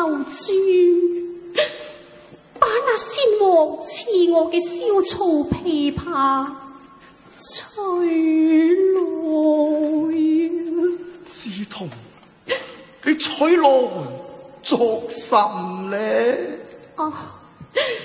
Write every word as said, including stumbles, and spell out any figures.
流珠，把那先王賜我嘅小草琵琶吹來。 知同，你吹來作甚呢？ 啊！